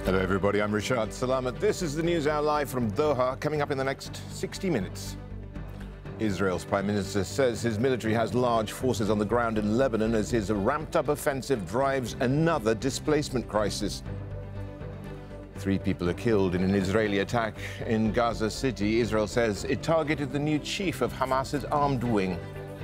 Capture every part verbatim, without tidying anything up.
Hello everybody, I'm Rashad Salamat. This is the News Hour live from Doha, coming up in the next sixty minutes. Israel's Prime Minister says his military has large forces on the ground in Lebanon as his ramped-up offensive drives another displacement crisis. Three people are killed in an Israeli attack in Gaza City. Israel says it targeted the new chief of Hamas's armed wing.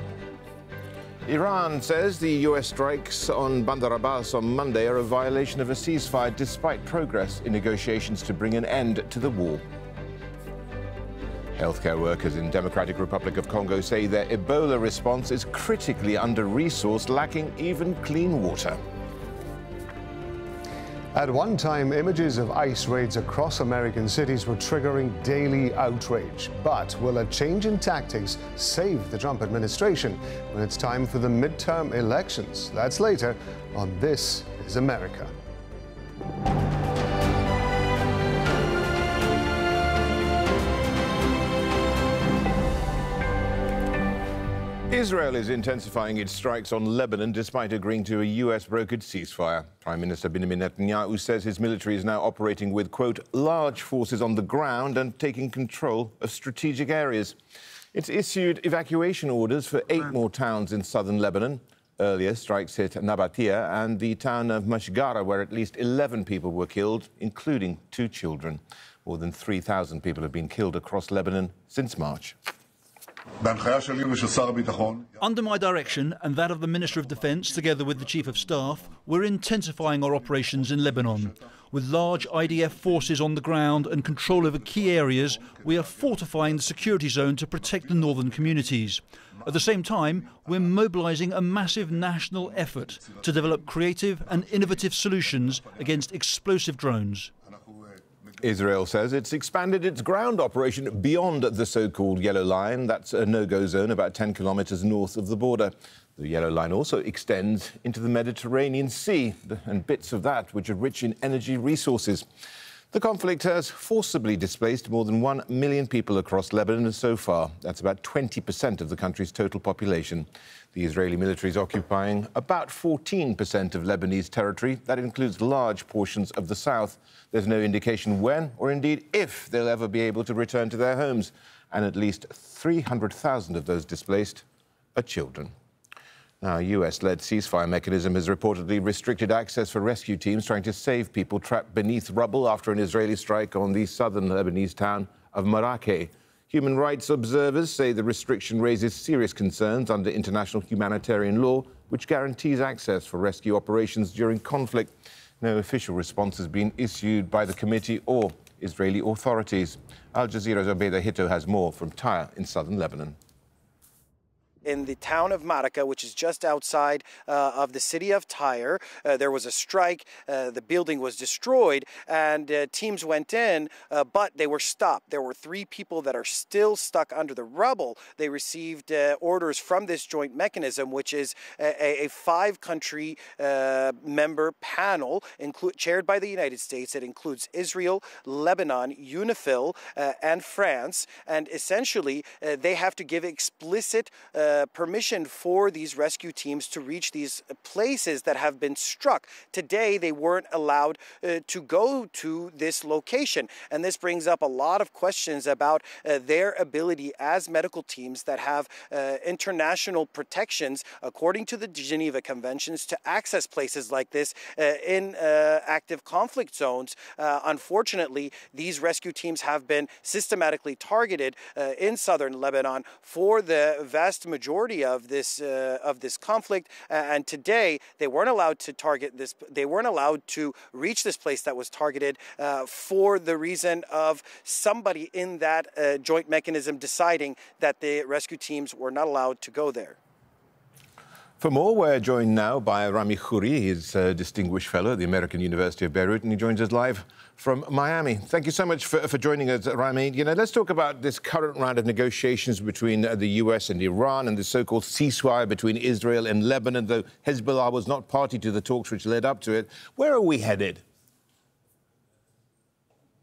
Iran says the U S strikes on Bandar Abbas on Monday are a violation of a ceasefire despite progress in negotiations to bring an end to the war. Healthcare workers in Democratic Republic of Congo say their Ebola response is critically under-resourced, lacking even clean water. At one time, images of ICE raids across American cities were triggering daily outrage. But will a change in tactics save the Trump administration when it's time for the midterm elections? That's later on This is America. Israel is intensifying its strikes on Lebanon despite agreeing to a U S-brokered ceasefire. Prime Minister Benjamin Netanyahu says his military is now operating with, quote, large forces on the ground and taking control of strategic areas. It's issued evacuation orders for eight more towns in southern Lebanon. Earlier, strikes hit Nabatea and the town of Mashgara, where at least eleven people were killed, including two children. More than three thousand people have been killed across Lebanon since March. Under my direction and that of the Minister of Defence, together with the Chief of Staff, we're intensifying our operations in Lebanon. With large I D F forces on the ground and control over key areas, we are fortifying the security zone to protect the northern communities. At the same time, we're mobilising a massive national effort to develop creative and innovative solutions against explosive drones. Israel says it's expanded its ground operation beyond the so-called Yellow Line. That's a no-go zone about ten kilometres north of the border. The Yellow Line also extends into the Mediterranean Sea, and bits of that which are rich in energy resources. The conflict has forcibly displaced more than one million people across Lebanon so far. That's about twenty percent of the country's total population. The Israeli military is occupying about fourteen percent of Lebanese territory. That includes large portions of the south. There's no indication when, or indeed if, they'll ever be able to return to their homes. And at least three hundred thousand of those displaced are children. Now, a U S-led ceasefire mechanism has reportedly restricted access for rescue teams trying to save people trapped beneath rubble after an Israeli strike on the southern Lebanese town of Maraqeh. Human rights observers say the restriction raises serious concerns under international humanitarian law, which guarantees access for rescue operations during conflict. No official response has been issued by the committee or Israeli authorities. Al Jazeera's Obeda Hito has more from Tyre in southern Lebanon. In the town of Maraqeh, which is just outside uh, of the city of Tyre, uh, there was a strike. Uh, the building was destroyed, and uh, teams went in, uh, but they were stopped. There were three people that are still stuck under the rubble. They received uh, orders from this joint mechanism, which is a, a five-country uh, member panel inclu- chaired by the United States. It includes Israel, Lebanon, UNIFIL, uh, and France. And essentially, uh, they have to give explicit uh, Uh, permission for these rescue teams to reach these places that have been struck. Today, they weren't allowed uh, to go to this location. And this brings up a lot of questions about uh, their ability as medical teams that have uh, international protections, according to the Geneva Conventions, to access places like this uh, in uh, active conflict zones. Uh, unfortunately, these rescue teams have been systematically targeted uh, in southern Lebanon for the vast majority majority of this uh, of this conflict, uh, and today they weren't allowed to target this. They weren't allowed to reach this place that was targeted uh, for the reason of somebody in that uh, joint mechanism deciding that the rescue teams were not allowed to go there. For more, we're joined now by Rami Khouri. He's a distinguished fellow at the American University of Beirut, and he joins us live from Miami. Thank you so much for, for joining us, Rami. You know, let's talk about this current round of negotiations between uh, the U S and Iran and the so-called ceasefire between Israel and Lebanon, though Hezbollah was not party to the talks which led up to it. Where are we headed?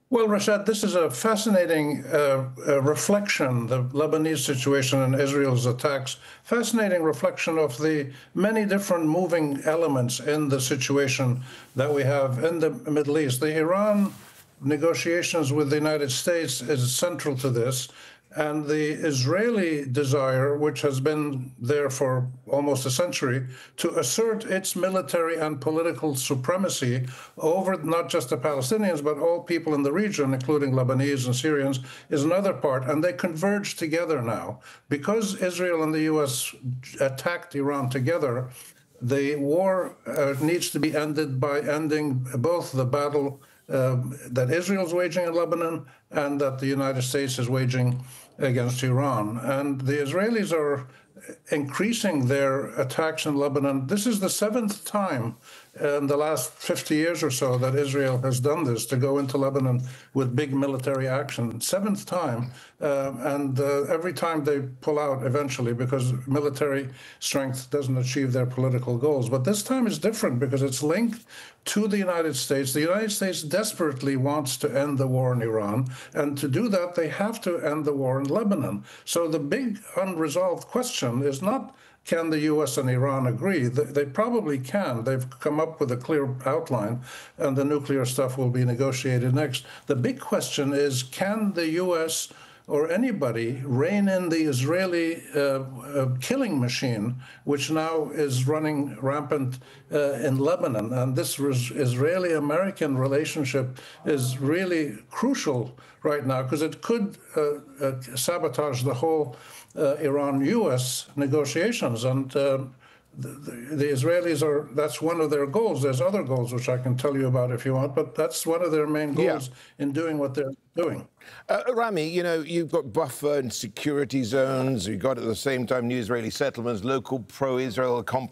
Well, Rashad, this is a fascinating uh, uh, reflection, the Lebanese situation and Israel's attacks, fascinating reflection of the many different moving elements in the situation that we have in the Middle East. The Iran negotiations with the United States is central to this. And the Israeli desire, which has been there for almost a century, to assert its military and political supremacy over not just the Palestinians, but all people in the region, including Lebanese and Syrians, is another part. And they converge together now. Because Israel and the U S attacked Iran together, the war uh, needs to be ended by ending both the battle Um, that Israel's waging in Lebanon and that the United States is waging against Iran. And the Israelis are increasing their attacks in Lebanon. This is the seventh time in the last fifty years or so that Israel has done this, to go into Lebanon with big military action. Seventh time. Uh, and uh, every time they pull out eventually because military strength doesn't achieve their political goals. But this time is different because it's linked to the United States. The United States desperately wants to end the war in Iran. And to do that, they have to end the war in Lebanon. So the big unresolved question is not, can the U S and Iran agree? They probably can. They've come up with a clear outline, and the nuclear stuff will be negotiated next. The big question is, can the U S or anybody rein in the Israeli uh, uh, killing machine, which now is running rampant uh, in Lebanon? And this Israeli-American relationship is really crucial right now, because it could uh, uh, sabotage the whole uh, Iran-U S negotiations. And uh, the, the, the Israelis are, that's one of their goals. There's other goals, which I can tell you about if you want, but that's one of their main goals yeah. in doing what they're doing. Uh, Rami, you know, you've got buffer and security zones. You've got at the same time new Israeli settlements, local pro-Israel